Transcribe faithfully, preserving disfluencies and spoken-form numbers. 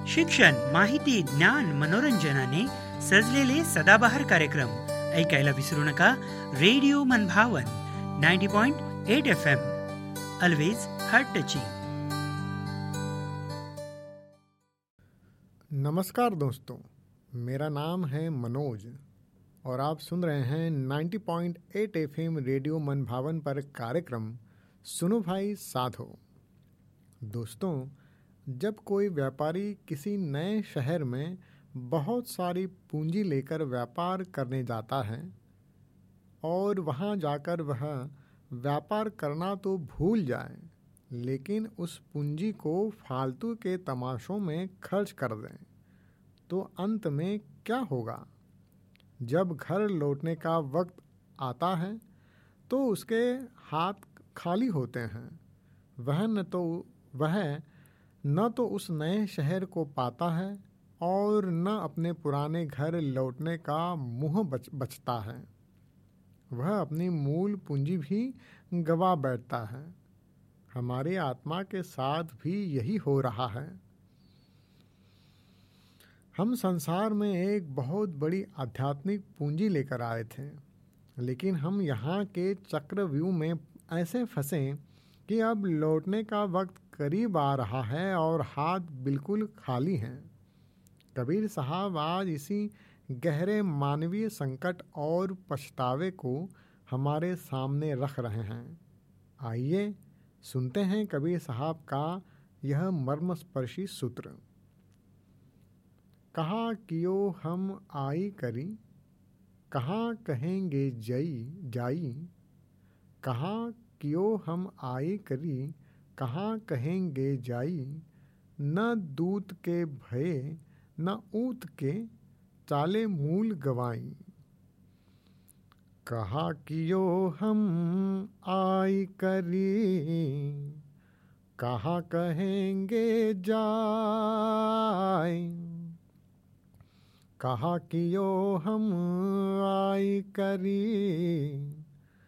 शिक्षण, माहिती, ज्ञान, मनोरंजनाने सजलेले सदाबहार कार्यक्रम ऐकायला विसरू नका. रेडिओ मनभावन ninety point eight F M, always heart touching. नमस्कार दोस्तों, मेरा नाम है मनोज और आप सुन रहे हैं ninety point eight F M radio मनभावन पर कार्यक्रम सुनो भाई साधो. दोस्तों, जब कोई व्यापारी किसी नए शहर में बहुत सारी पूंजी लेकर व्यापार करने जाता है और वहां जाकर वह व्यापार करना तो भूल जाए, लेकिन उस पूंजी को फालतू के तमाशों में खर्च कर दें, तो अंत में क्या होगा? जब घर लौटने का वक्त आता है तो उसके हाथ खाली होते हैं. वह न तो वह न तो उस नए शहर को पाता है और न अपने पुराने घर लौटने का मुँह बच बचता है. वह अपनी मूल पूंजी भी गवा बैठता है. हमारी आत्मा के साथ भी यही हो रहा है. हम संसार में एक बहुत बड़ी आध्यात्मिक पूंजी लेकर आए थे, लेकिन हम यहाँ के चक्रव्यूह में ऐसे फंसे कि अब लौटने का वक्त करीब आ रहा है और हाथ बिल्कुल खाली हैं. कबीर साहब आज इसी गहरे मानवीय संकट और पछतावे को हमारे सामने रख रहे हैं. आइए सुनते हैं कबीर साहब का यह मर्मस्पर्शी सूत्र. कहा कियो हम आई करी, कहाँ कहेंगे जई जाई. कहाँ कियो हम आई करी, कहाँ कहेंगे जाई. न दूत के भये न ऊत के, चाले मूल गवाई. कहा कियो हम आई करी, कहाँ कहेंगे जाई. कहा कियो हम आई करी,